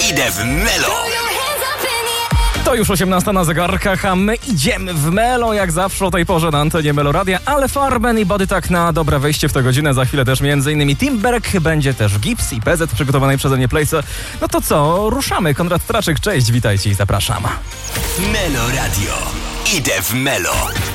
Idę w Melo. To już 18 na zegarkach, a my idziemy w Melo, jak zawsze o tej porze na antenie Meloradia, ale Farben i Bodytag na dobre wejście w tę godzinę. Za chwilę też m.in. Timberg, będzie też Gips i PZ przygotowanej przeze mnie Playce. No to co, ruszamy. Konrad Straczyk, cześć, witajcie i zapraszam. Melo Radio. Idę w Melo.